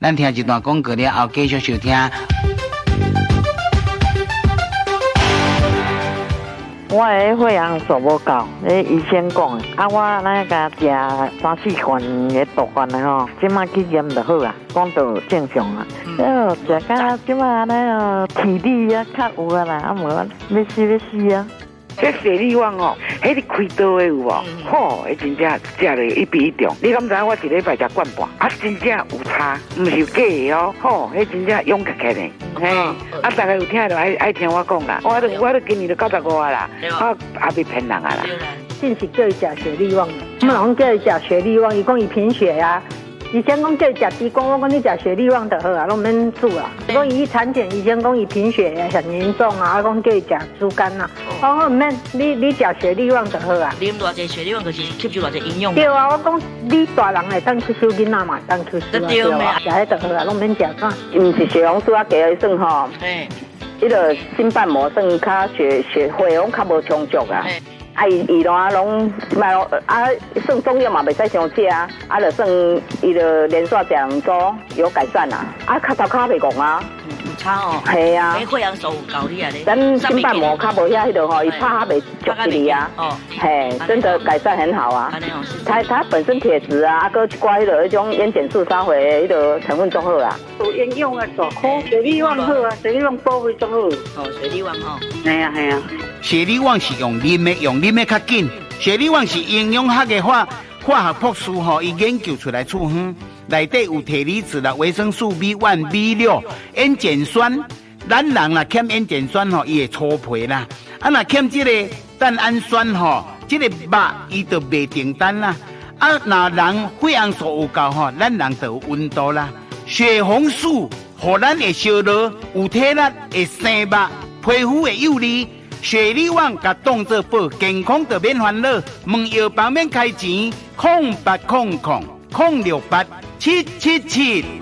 咱听一段广告了后，继续收听。 我的血氧素无够，医生讲的。我那个食3-4罐的毒丸的吼，即马去验就好啊，讲到正常啊。食到即马那体力啊较有啊啦，无要死啊。 这血力旺哦，迄你开刀的有无？吼，迄真正食了一比一重。你敢知我一礼拜食罐半，真正有差，唔是假的哦。吼，迄真正勇起来呢。嘿，大家有听就爱听我讲啦。我都今年都95啊啦，我也别骗人啊啦。 进去叫伊食血力旺，我们拢叫伊食血力旺，伊讲伊贫血啊。以前讲叫伊食猪肝，我讲你食血力旺就好啊，拢免煮啊。讲伊去产检，以前讲伊贫血很严重啊，我讲叫伊食猪肝啊。我讲唔免，你食血力旺就好啊。 啉偌济血力旺就是吸收偌济营养。 对啊，我讲你大人会当吸收，囡仔嘛会当吸收啊。对啊，食迄就好啊，拢免食啥。 毋是血红素啊，加来算吼。 嘿， 迄个心瓣膜算较血红较无充足啊。伊拢卖算中药嘛，袂使伤食啊，就算伊就连续食2周有改善啦，较头壳袂戆啊。 有差哦。 系啊。 血氧素有够你啊咧。 咱心瓣膜较无遐迄个吼，伊拍较袂足一哩啊。哦。嘿，真的改善很好啊。它本身铁质啊，搁一寡迄个迄种烟碱素啥货迄个成分综合啊。 有营养啊，大颗，血力旺好啊，血力旺保卫综合。 哦，血力旺哦。 系啊系啊。 血力旺是用啉的较紧。血力旺是营养学的化学博士伊研究出来处方，内底有铁离子啦、维生素 B1、B6、烟碱酸。咱人啦欠烟碱酸伊会粗皮啦，若欠这个蛋氨酸这个肉伊就袂订单啦。若人血氧素有够咱人就有温度啦。血红素互咱会烧热，有体力会生肉，皮肤会幼丽。血力旺甲当作宝，健康就免烦恼。问药房免开钱，0800-068-777。